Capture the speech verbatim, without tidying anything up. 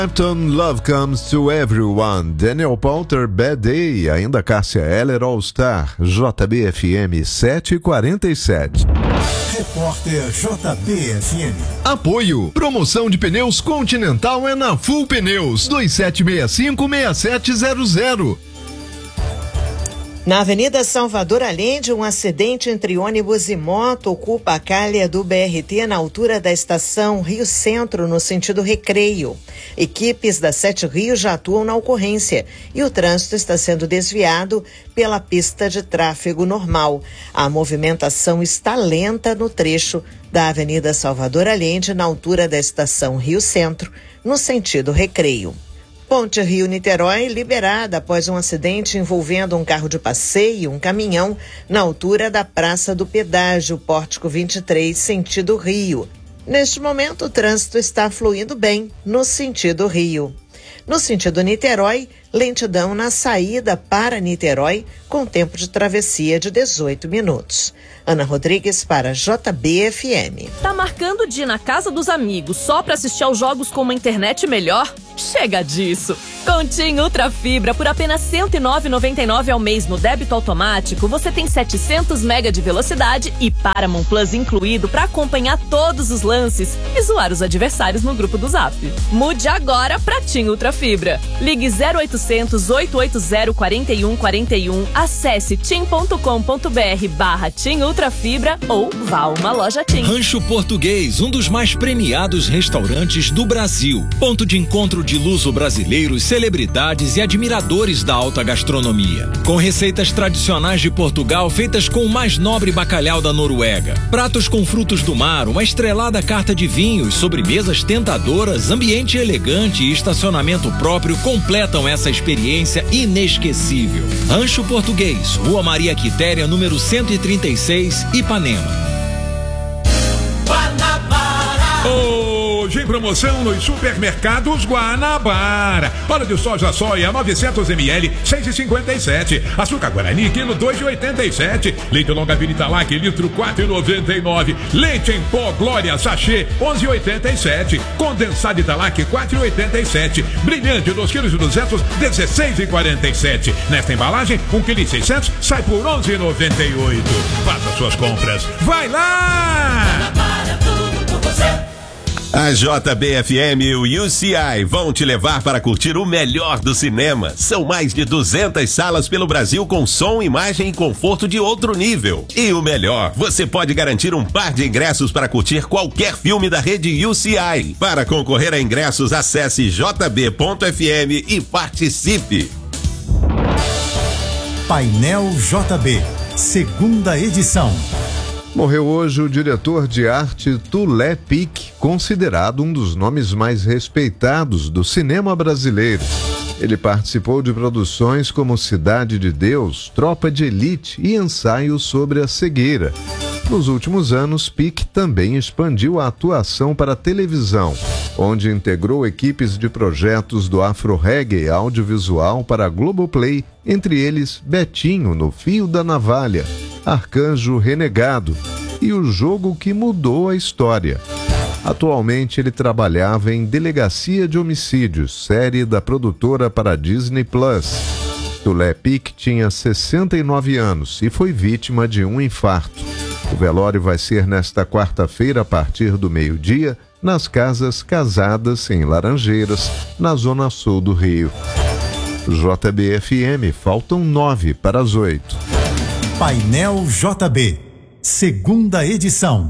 Love Comes to Everyone, Daniel Powter, Bad Day, ainda Cássia Eller, All Star, J B F M sete e quarenta e sete. Repórter J B F M. Apoio. Promoção de pneus Continental é na Full Pneus. dois sete seis cinco, seis sete zero zero. Na Avenida Salvador Allende, um acidente entre ônibus e moto ocupa a calha do B R T na altura da estação Rio Centro, no sentido Recreio. Equipes da Sete Rios já atuam na ocorrência e o trânsito está sendo desviado pela pista de tráfego normal. A movimentação está lenta no trecho da Avenida Salvador Allende, na altura da estação Rio Centro, no sentido Recreio. Ponte Rio-Niterói liberada após um acidente envolvendo um carro de passeio e um caminhão na altura da Praça do Pedágio, Pórtico vinte e três, sentido Rio. Neste momento, o trânsito está fluindo bem no sentido Rio. No sentido Niterói, lentidão na saída para Niterói, com tempo de travessia de dezoito minutos. Ana Rodrigues para J B F M. Tá marcando de ir na casa dos amigos só para assistir aos jogos com uma internet melhor? Chega disso! Com TIM Ultra Fibra, por apenas cento e nove reais e noventa e nove centavos ao mês no débito automático, você tem setecentos megabytes de velocidade e Paramount Plus incluído para acompanhar todos os lances e zoar os adversários no grupo do Zap. Mude agora para TIM Ultra Fibra. Ligue zero oitocentos, oito oito zero, quatro um quatro um, acesse tim ponto com ponto br barra TIM Ultra Fibra ou vá a uma loja TIM. Rancho Português, um dos mais premiados restaurantes do Brasil. Ponto de encontro de luso-brasileiros, celebridades e admiradores da alta gastronomia. Com receitas tradicionais de Portugal feitas com o mais nobre bacalhau da Noruega. Pratos com frutos do mar, uma estrelada carta de vinhos, sobremesas tentadoras, ambiente elegante e estacionamento próprio completam essa experiência inesquecível. Rancho Português, Rua Maria Quitéria, número cento e trinta e seis, Ipanema. Hoje em promoção nos supermercados Guanabara. Óleo de soja soia novecentos mililitros, seis e cinquenta e sete. Açúcar Guarani, quilo dois e oitenta e sete. Leite longa vida Italac, litro quatro e noventa e nove. Leite em pó Glória sachê, onze e oitenta e sete. Condensado Italac, quatro e oitenta e sete. Brilhante, dois quilos e duzentos, dezesseis e quarenta e sete. Nesta embalagem, um quilo e seiscentos sai por onze e noventa e oito. Faça suas compras. Vai lá! Guanabara, tudo por você. A J B F M e o U C I vão te levar para curtir o melhor do cinema. São mais de duzentas salas pelo Brasil com som, imagem e conforto de outro nível. E o melhor, você pode garantir um par de ingressos para curtir qualquer filme da rede U C I. Para concorrer a ingressos, acesse j b ponto f m e participe. Painel J B, segunda edição. Morreu hoje o diretor de arte Tulé Pic, considerado um dos nomes mais respeitados do cinema brasileiro. Ele participou de produções como Cidade de Deus, Tropa de Elite e ensaios sobre a cegueira. Nos últimos anos, Pic também expandiu a atuação para a televisão, onde integrou equipes de projetos do Afro-Reggae audiovisual para a Globoplay, entre eles Betinho no Fio da Navalha, Arcanjo Renegado e O Jogo que Mudou a História. Atualmente ele trabalhava em Delegacia de Homicídios, série da produtora para Disney Plus. Tulé Pic tinha sessenta e nove anos e foi vítima de um infarto. O velório vai ser nesta quarta-feira a partir do meio-dia, nas Casas Casadas, em Laranjeiras, na zona sul do Rio. J B F M, faltam nove para as oito. Painel J B, segunda edição.